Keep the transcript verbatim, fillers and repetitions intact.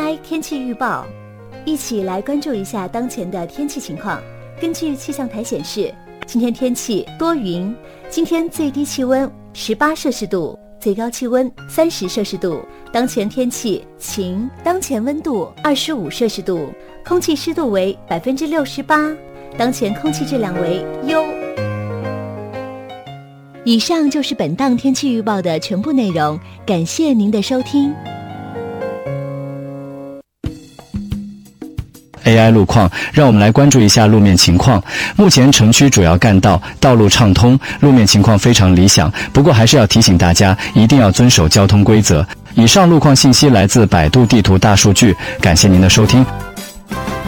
开天气预报，一起来关注一下当前的天气情况。根据气象台显示，今天天气多云，今天最低气温十八摄氏度，最高气温三十摄氏度。当前天气晴，当前温度二十五摄氏度，空气湿度为百分之六十八，当前空气质量为优。以上就是本档天气预报的全部内容，感谢您的收听。 A I 路况，让我们来关注一下路面情况。目前城区主要干道道路畅通，路面情况非常理想，不过还是要提醒大家一定要遵守交通规则。以上路况信息来自百度地图大数据，感谢您的收听。